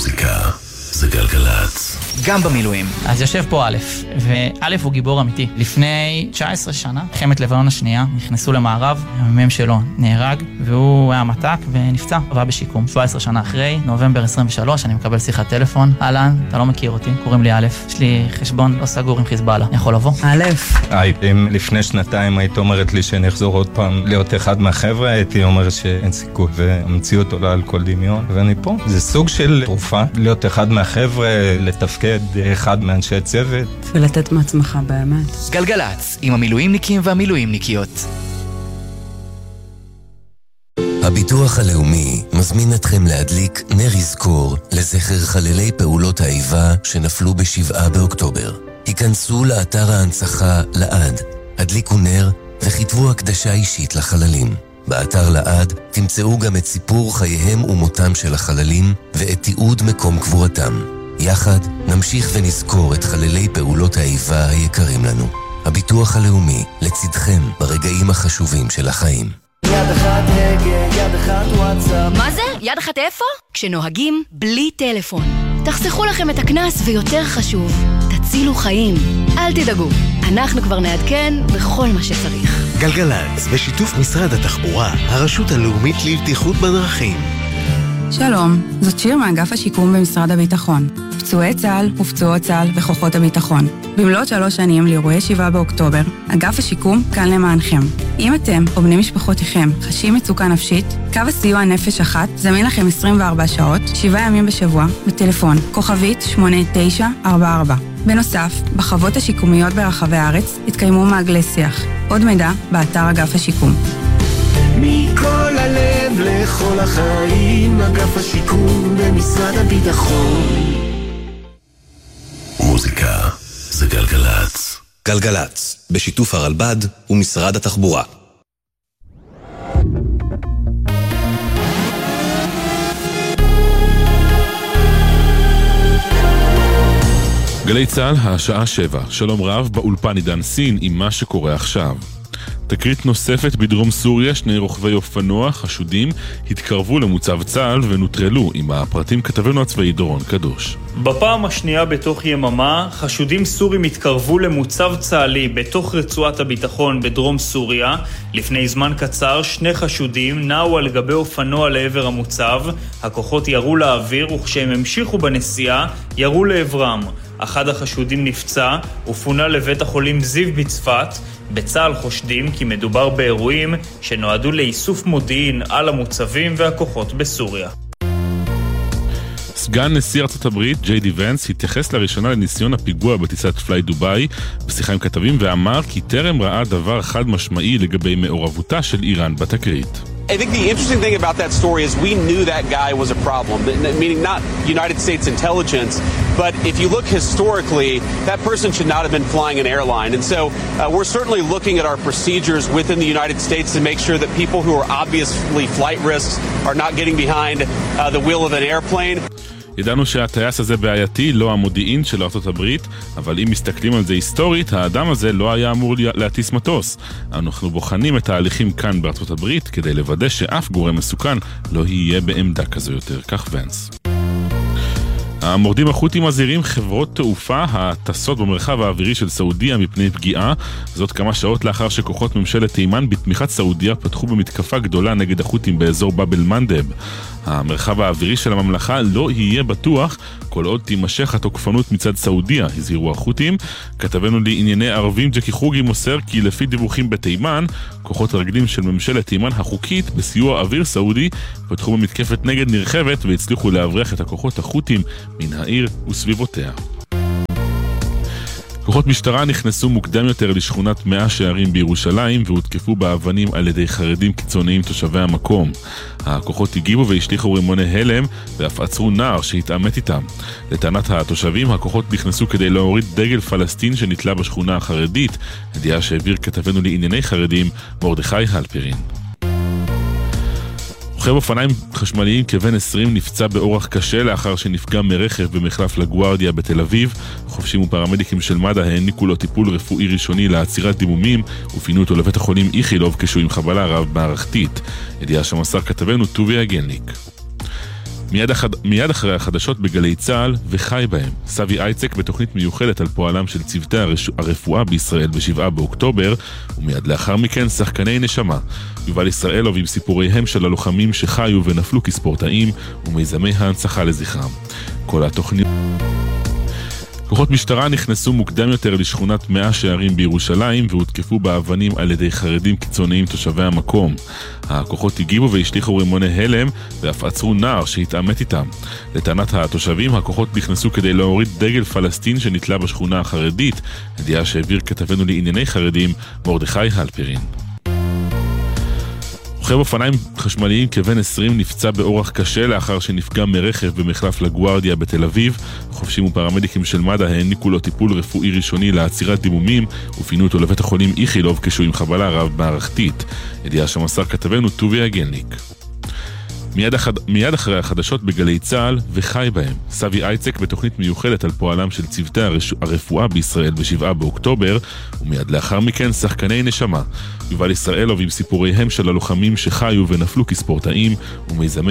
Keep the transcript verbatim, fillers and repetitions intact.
מוזיקה זה גלגלת. גם במילואים. אז יושב פה א', וא' הוא גיבור אמיתי. לפני תשע עשרה שנה, מלחמת לבנון השנייה, נכנסו למערב, המ"מ שלו נהרג, והוא היה מתק ונפצע, עבר בשיקום. שבע עשרה שנה אחרי, נובמבר עשרים ושלוש, אני מקבל שיחת טלפון. אהלן, אתה לא מכיר אותי, קוראים לי א', יש לי חשבון לא סגור עם חיזבאללה. אני יכול לבוא? א'. היי, אם לפני שנתיים היית אומרת לי שאני אחזור עוד פעם להיות אחד מהחבר'ה, הייתי אומר שאין סיכוי, והמציאות עולה על כל דמיון, ואני פה. זה סוג של תרופה, להיות אחד מהחבר'ה, לתפקד אחד מאנשי הצוות. ולתת מעצמך באמת. גלגלץ, עם המילואימניקים והמילואימניקיות. הביטוח הלאומי מזמין אתכם להדליק נר יזכור לזכר חללי פעולות האיבה שנפלו בשבעה באוקטובר. היכנסו לאתר ההנצחה לעד, הדליקו נר וכתבו הקדשה אישית לחללים. באתר לעד תמצאו גם את סיפור חייהם ומותם של החללים ואת תיעוד מקום קבורתם. יחד נמשיך ונזכור את חללי פעולות האיבה היקרים לנו. הביטוח הלאומי לצדכם ברגעים החשובים של החיים. יד אחת הגה, יד אחת וואטסאפ. מה זה? יד אחת איפה? כשנוהגים בלי טלפון. תחסכו לכם את הכנס ויותר חשוב, תצילו חיים. אל תדאגו, אנחנו כבר נעדכן בכל מה שצריך. גלגלץ, בשיתוף משרד התחבורה, הרשות הלאומית לבטיחות בדרכים. שלום, זאת שיר מאגף השיקום במשרד הביטחון. פצועי צה"ל ופצועות צה"ל וכוחות הביטחון. במלאת שלוש שנים לאירועי שבעה באוקטובר, אגף השיקום כאן למענכם. אם אתם או בני משפחותיכם חשים מצוקה נפשית, קו הסיוע נפש אחת זמין לכם עשרים וארבע שעות, שבעה ימים בשבוע, בטלפון כוכבית שמונה תשע ארבע ארבע. בנוסף, בחוות השיקומיות ברחבי הארץ התקיימו מעגלי שיח. עוד מידע באתר אגף השיקום. מכל הלב לכל החיים, אגף השיקום במשרד הביטחון. מוזיקה זה גלגלץ. גלגלץ, בשיתוף הרלב"ד ומשרד התחבורה. גלי צהל, השעה שבע. שלום רב, באולפן עידן סין עם מה שקורה עכשיו. תקרית נוספת בדרום סוריה, שני רוכבי אופנוע חשודים התקרבו למוצב צה"ל ונוטרלו. עם הפרטים כתבנו הצבאי דורון קדוש. בפעם השנייה בתוך יממה, חשודים סורים התקרבו למוצב צה"לי בתוך רצועת הביטחון בדרום סוריה. לפני זמן קצר, שני חשודים נעו על גבי אופנוע לעבר המוצב. הכוחות ירו לאוויר, וכשהם המשיכו בנסיעה, ירו לעברם. אחד החשודים נפצע ופונה לבית החולים זיו בצפת. בצה"ל חושדים כי מדובר באירועים שנועדו לאיסוף מודיעין על המוצבים והכוחות בסוריה. סגן נשיא ארצות הברית ג'יי די ונס התייחס לראשונה לניסיון הפיגוע בטיסת פליי דוביי בשיחה עם כתבים ואמר כי טרם ראה דבר חד משמעי לגבי מעורבותה של איראן בתקרית. I think the interesting thing about that story is we knew that guy was a problem, meaning not United States intelligence, but if you look historically, that person should not have been flying an airline. And so uh, we're certainly looking at our procedures within the United States to make sure that people who are obviously flight risks are not getting behind uh, the wheel of an airplane. ידענו שהטייס הזה בעייתי, לא המודיעין של ארצות הברית, אבל אם מסתכלים על זה היסטורית, האדם הזה לא היה אמור להטיס מטוס. אנחנו בוחנים את ההליכים כאן בארצות הברית כדי לוודא שאף גורם מסוכן לא יהיה בעמדה כזו יותר, כך ונס. המורדים החות'ים מזהירים חברות תעופה הטסות במרחב האווירי של סעודיה מפני פגיעה, זאת כמה שעות לאחר שכוחות ממשלת תימן בתמיכת סעודיה פתחו במתקפה גדולה נגד החות'ים באזור באב אל-מנדב. המרחב האווירי של הממלכה לא יהיה בטוח כל עוד תימשך התוקפנות מצד סעודיה, הזהירו החות'ים. כתבנו לענייני ערבים ג'קי חוגי מוסר כי לפי דיווחים בתימן, כוחות הרגלים של ממשלת תימן החוקית בסיוע אוויר סעודי פתחו במתקפת נגד נרחבת והצליחו להבריח את הכוחות החות'ים מן העיר וסביבותיה. כוחות משטרה נכנסו מוקדם יותר לשכונת מאה שערים בירושלים והותקפו באבנים על ידי חרדים קיצוניים תושבי המקום. הכוחות הגיבו והשליחו רימוני הלם ואף עצרו נער שהתעמת איתם. לטענת התושבים, הכוחות נכנסו כדי להוריד דגל פלסטין שנתלה בשכונה החרדית, ידיעה שהעביר כתבנו לענייני חרדים מרדכי הלפרין. רוכב אופניים חשמליים כבן עשרים נפצע באורח קשה לאחר שנפגע מרכב במחלף לגוארדיה בתל אביב. חובשים ופרמדיקים של מד"א העניקו לו טיפול רפואי ראשוני לעצירת דימומים ופינו אותו לבית החולים איכילוב כשהוא עם חבלה רב מערכתית. ידיעה שמסר כתבנו טוביה גלניק. מיד, אחד, מיד אחרי החדשות בגלי צהל וחי בהם. סבי אייצק בתוכנית מיוחדת על פועלם של צוותי הרש... הרפואה בישראל בשבעה באוקטובר, ומיד לאחר מכן שחקני נשמה. יובל ישראלוב עם סיפוריהם של הלוחמים שחיו ונפלו כספורטאים ומיזמי ההנצחה לזכרם. כל התוכנית... כוחות משטרה נכנסו מוקדם יותר לשכונת מאה שערים בירושלים והותקפו באבנים על ידי חרדים קיצוניים תושבי המקום. הכוחות הגיבו והשליחו רימוני הלם ואף עצרו נער שהתעמת איתם. לטענת התושבים, הכוחות נכנסו כדי להוריד דגל פלסטין שנתלה בשכונה החרדית, ידיעה שהעביר כתבנו לענייני חרדים מרדכי הלפרין. רוכב אופניים חשמליים כבן עשרים נפצע באורח קשה לאחר שנפגע מרכב במחלף לגוארדיה בתל אביב. חובשים ופרמדיקים של מד"א העניקו לו טיפול רפואי ראשוני לעצירת דימומים ופינו אותו לבית החולים איכילוב כשהוא עם חבלה רב מערכתית. ידיעה שמסר כתבנו טוביה גלניק. מיד, אחד, מיד אחרי החדשות בגלי צהל וחי בהם. סבי אייצק בתוכנית מיוחדת על פועלם של צוותי הרש... הרפואה בישראל בשבעה באוקטובר, ומיד לאחר מכן שחקני נשמה. יובל ישראלוב עם סיפוריהם של הלוחמים שחיו ונפלו כספורטאים ומיזמי